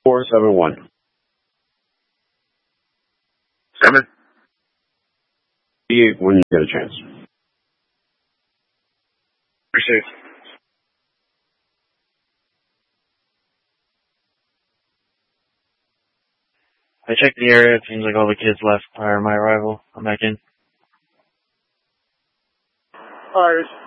471. 7. When you get a chance. Received. I checked the area. It seems like all the kids left prior to my arrival. I'm back in. Iris.